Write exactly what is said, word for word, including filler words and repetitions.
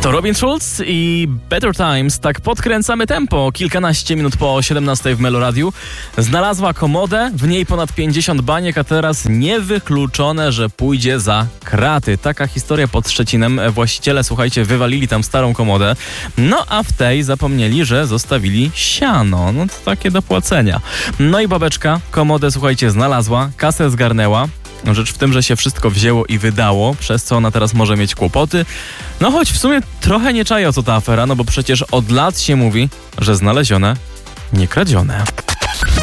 To Robin Schulz i Better Times. Tak podkręcamy tempo. Kilkanaście minut po siedemnastej w Meloradiu. Znalazła komodę, w niej ponad pięćdziesiąt baniek, a teraz niewykluczone, że pójdzie za kraty. Taka historia pod Szczecinem. Właściciele, słuchajcie, wywalili tam starą komodę. No a w tej zapomnieli, że zostawili siano. No to takie do płacenia. No i babeczka komodę, słuchajcie, znalazła, kasę zgarnęła. Rzecz w tym, że się wszystko wzięło i wydało, przez co ona teraz może mieć kłopoty. No choć w sumie trochę nie czaję, o co ta afera, no bo przecież od lat się mówi, że znalezione, nie kradzione.